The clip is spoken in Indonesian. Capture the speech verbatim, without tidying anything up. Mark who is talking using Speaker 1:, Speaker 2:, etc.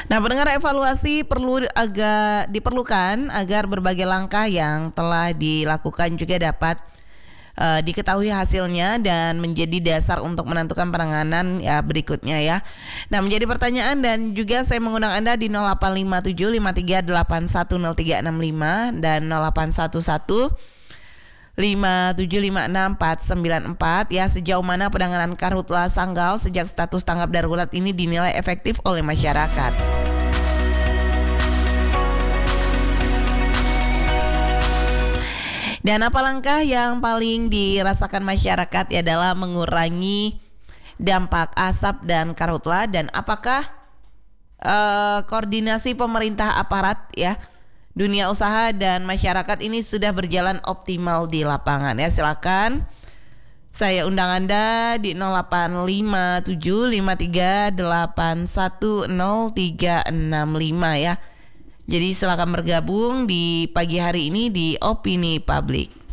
Speaker 1: Nah, pendengar, evaluasi perlu agak diperlukan agar berbagai langkah yang telah dilakukan juga dapat uh, diketahui hasilnya dan menjadi dasar untuk menentukan penanganan ya berikutnya ya. Nah, menjadi pertanyaan dan juga saya mengundang Anda di nol delapan lima tujuh lima tiga delapan satu nol tiga enam lima dan nol delapan satu satu lima tujuh lima enam empat sembilan empat ya, sejauh mana penanganan karhutla Sanggau sejak status tanggap darurat ini dinilai efektif oleh masyarakat. Dan apa langkah yang paling dirasakan masyarakat ya adalah mengurangi dampak asap dan karhutla, dan apakah uh, koordinasi pemerintah, aparat ya, dunia usaha dan masyarakat ini sudah berjalan optimal di lapangan ya. Silakan saya undang Anda di nol delapan lima tujuh lima tiga delapan satu nol tiga enam lima ya. Jadi silakan bergabung di pagi hari ini di Opini Publik.